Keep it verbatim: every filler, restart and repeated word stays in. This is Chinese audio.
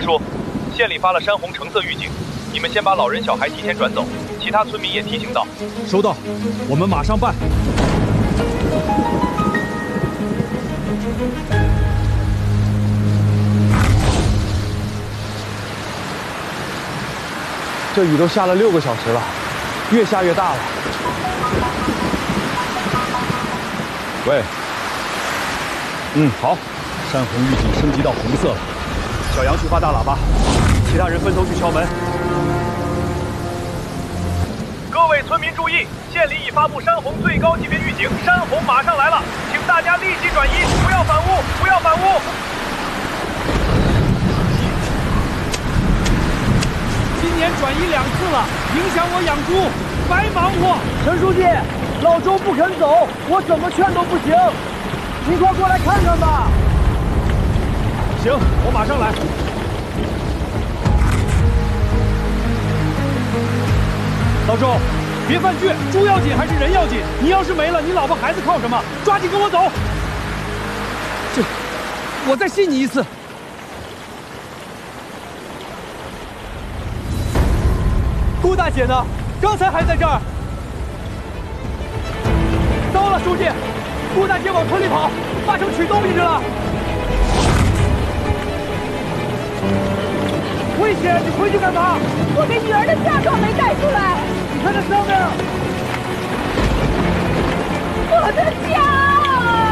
叔，县里发了山洪橙色预警，你们先把老人小孩提前转走，其他村民也提醒到。 收到，我们马上办。 这雨都下了六个小时了，越下越大了。 喂，嗯，好，山洪预警升级到红色了。小杨去发大喇叭，其他人分头去敲门。 各位村民注意，县里已发布山洪最高级别预警，山洪马上来了，请大家立即转移，不要反屋，不要反屋。 今年转移两次了，影响我养猪，白忙活。 陈书记，老周不肯走，我怎么劝都不行，您快过来看看吧。 行，我马上来。 老周，别犯倔，猪要紧还是人要紧？你要是没了，你老婆孩子靠什么？抓紧跟我走。这，我再信你一次。顾大姐呢？刚才还在这儿。糟了，书记，顾大姐往村里跑，八成取东西去了。危险！你回去干嘛？ 我给女儿的嫁妆没带出来。 你看这上面， 我的家。